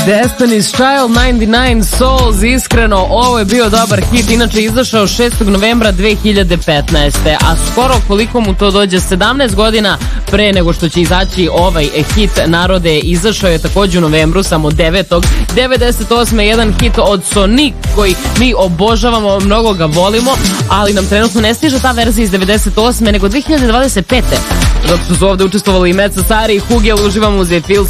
Destiny's Child, 99 Souls, iskreno, ovo je bio dobar hit, inače izašao 6. novembra 2015. A skoro koliko mu to dođe, 17 godina pre nego što će izaći ovaj hit Narode, izašao je takođe u novembru, samo 9. 98. jedan hit od Sonic koji mi obožavamo, mnogo ga volimo, ali nam trenutno ne stiže ta verzija iz 98. nego 2025. Dok su ovde učestvovali i Meca Sari i Hugel, uživamo uz Feel